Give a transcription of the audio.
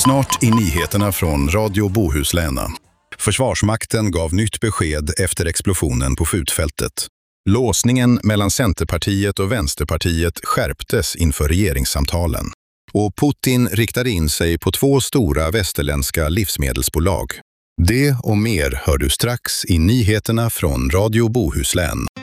Snart i nyheterna från Radio Bohusläna. Försvarsmakten gav nytt besked efter explosionen på skjutfältet. Låsningen mellan Centerpartiet och Vänsterpartiet skärptes inför regeringssamtalen. Och Putin riktade in sig på 2 stora västerländska livsmedelsbolag. Det och mer hör du strax i nyheterna från Radio Bohuslän.